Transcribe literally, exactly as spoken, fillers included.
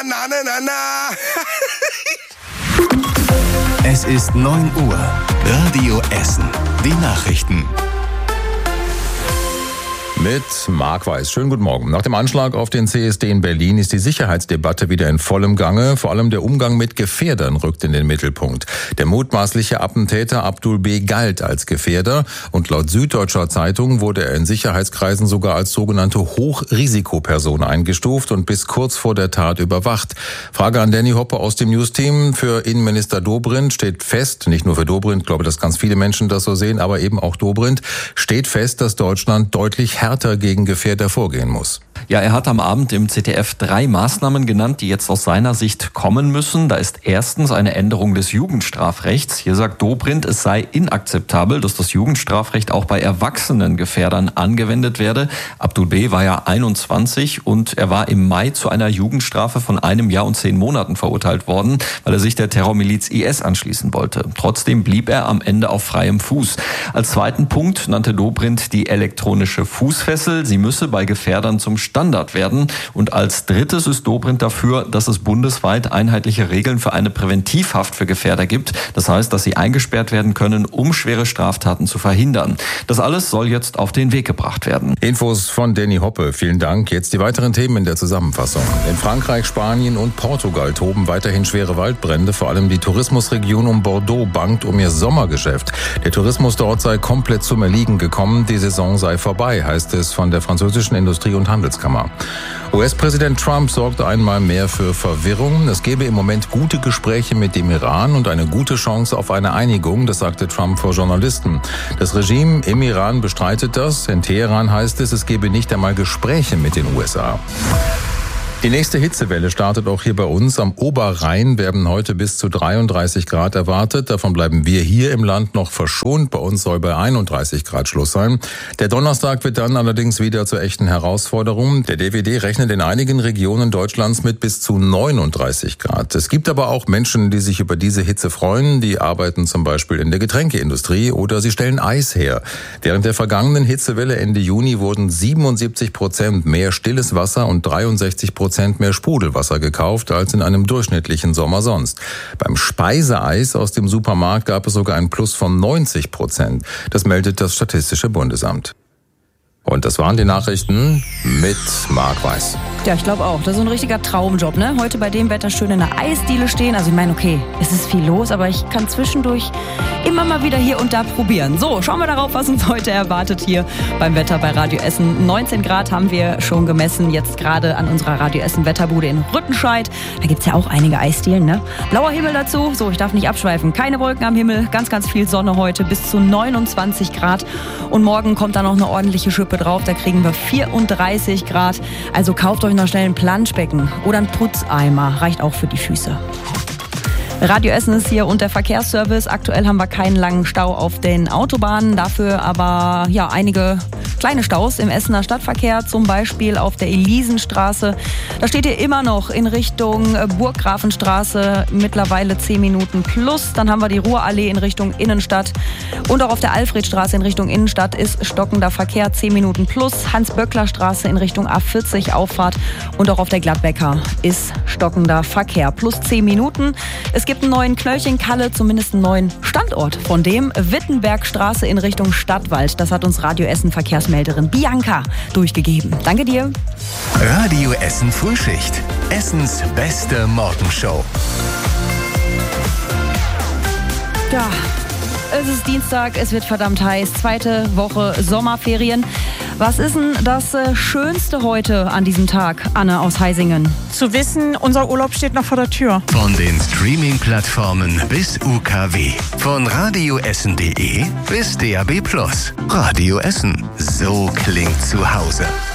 na, na, na, na. Es ist neun Uhr. Radio Essen. Die Nachrichten. Mit Marc Weiß. Schönen guten Morgen. Nach dem Anschlag auf den C S D in Berlin ist die Sicherheitsdebatte wieder in vollem Gange. Vor allem der Umgang mit Gefährdern rückt in den Mittelpunkt. Der mutmaßliche Attentäter Abdul B. galt als Gefährder und laut Süddeutscher Zeitung wurde er in Sicherheitskreisen sogar als sogenannte Hochrisikoperson eingestuft und bis kurz vor der Tat überwacht. Frage an Danny Hoppe aus dem News-Team. Für Innenminister Dobrindt steht fest, nicht nur für Dobrindt, ich glaube, dass ganz viele Menschen das so sehen, aber eben auch Dobrindt, steht fest, dass Deutschland deutlich härter härter gegen Gefährder vorgehen muss. Ja, er hat am Abend im Z D F drei Maßnahmen genannt, die jetzt aus seiner Sicht kommen müssen. Da ist erstens eine Änderung des Jugendstrafrechts. Hier sagt Dobrindt, es sei inakzeptabel, dass das Jugendstrafrecht auch bei erwachsenen Gefährdern angewendet werde. Abdul B. war ja einundzwanzig und er war im Mai zu einer Jugendstrafe von einem Jahr und zehn Monaten verurteilt worden, weil er sich der Terrormiliz I S anschließen wollte. Trotzdem blieb er am Ende auf freiem Fuß. Als zweiten Punkt nannte Dobrindt die elektronische Fußfessel. Sie müsse bei Gefährdern zum Standard werden. Und als drittes ist Dobrindt dafür, dass es bundesweit einheitliche Regeln für eine Präventivhaft für Gefährder gibt. Das heißt, dass sie eingesperrt werden können, um schwere Straftaten zu verhindern. Das alles soll jetzt auf den Weg gebracht werden. Infos von Danny Hoppe. Vielen Dank. Jetzt die weiteren Themen in der Zusammenfassung. In Frankreich, Spanien und Portugal toben weiterhin schwere Waldbrände. Vor allem die Tourismusregion um Bordeaux bangt um ihr Sommergeschäft. Der Tourismus dort sei komplett zum Erliegen gekommen. Die Saison sei vorbei, heißt es von der französischen Industrie- und Handelskammer. U S-Präsident Trump sorgt einmal mehr für Verwirrung. Es gebe im Moment gute Gespräche mit dem Iran und eine gute Chance auf eine Einigung, das sagte Trump vor Journalisten. Das Regime im Iran bestreitet das. In Teheran heißt es, es gebe nicht einmal Gespräche mit den U S A. Die nächste Hitzewelle startet auch hier bei uns. Am Oberrhein werden heute bis zu dreiunddreißig Grad erwartet. Davon bleiben wir hier im Land noch verschont. Bei uns soll bei einunddreißig Grad Schluss sein. Der Donnerstag wird dann allerdings wieder zur echten Herausforderung. Der D W D rechnet in einigen Regionen Deutschlands mit bis zu neununddreißig Grad. Es gibt aber auch Menschen, die sich über diese Hitze freuen. Die arbeiten zum Beispiel in der Getränkeindustrie oder sie stellen Eis her. Während der vergangenen Hitzewelle Ende Juni wurden siebenundsiebzig Prozent mehr stilles Wasser und dreiundsechzig Prozent mehr Sprudelwasser gekauft als in einem durchschnittlichen Sommer sonst. Beim Speiseeis aus dem Supermarkt gab es sogar einen Plus von neunzig Prozent. Das meldet das Statistische Bundesamt. Und das waren die Nachrichten mit Marc Weiß. Ja, ich glaube auch. Das ist so ein richtiger Traumjob, ne? Heute bei dem Wetter schön in einer Eisdiele stehen. Also ich meine, okay, es ist viel los, aber ich kann zwischendurch immer mal wieder hier und da probieren. So, schauen wir darauf, was uns heute erwartet hier beim Wetter bei Radio Essen. neunzehn Grad haben wir schon gemessen, jetzt gerade an unserer Radio Essen Wetterbude in Rüttenscheid. Da gibt's ja auch einige Eisdielen, ne? Blauer Himmel dazu. So, ich darf nicht abschweifen. Keine Wolken am Himmel, ganz, ganz viel Sonne heute, bis zu neunundzwanzig Grad. Und morgen kommt dann noch eine ordentliche Schippe drauf. Da kriegen wir vierunddreißig Grad. Also kauft euch noch schnell ein Planschbecken oder ein Putzeimer. Reicht auch für die Füße. Radio Essen ist hier und der Verkehrsservice. Aktuell haben wir keinen langen Stau auf den Autobahnen, dafür aber ja einige kleine Staus im Essener Stadtverkehr, zum Beispiel auf der Elisenstraße. Da steht ihr immer noch in Richtung Burggrafenstraße, mittlerweile zehn Minuten plus. Dann haben wir die Ruhrallee in Richtung Innenstadt und auch auf der Alfredstraße in Richtung Innenstadt ist stockender Verkehr, zehn Minuten plus. Hans-Böckler-Straße in Richtung A vierzig Auffahrt und auch auf der Gladbecker ist stockender Verkehr, plus zehn Minuten. Es gibt einen neuen Knöllchen-Kalle, zumindest einen neuen Standort von dem. Wittenbergstraße in Richtung Stadtwald. Das hat uns Radio Essen Verkehrsmelderin Bianca durchgegeben. Danke dir. Radio Essen Frühschicht. Essens beste Morgenshow. Ja, es ist Dienstag, es wird verdammt heiß. Zweite Woche Sommerferien. Was ist denn das Schönste heute an diesem Tag, Anne aus Heisingen? Zu wissen, unser Urlaub steht noch vor der Tür. Von den Streaming-Plattformen bis U K W. Von radioessen punkt de bis D A B plus. Radio Essen. So klingt zu Hause.